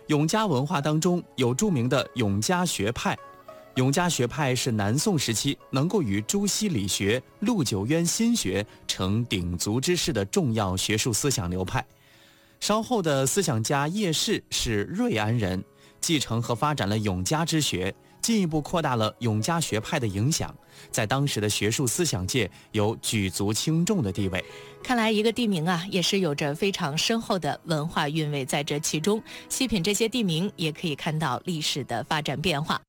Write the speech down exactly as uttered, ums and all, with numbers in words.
永嘉文化当中有著名的永嘉学派，永嘉学派是南宋时期能够与朱熹理学、陆九渊心学成鼎足之势的重要学术思想流派。稍后的思想家叶适是瑞安人，继承和发展了永嘉之学，进一步扩大了永嘉学派的影响，在当时的学术思想界有举足轻重的地位。 看来一个地名啊，也是有着非常深厚的文化韵味在这其中。细品这些地名，也可以看到历史的发展变化。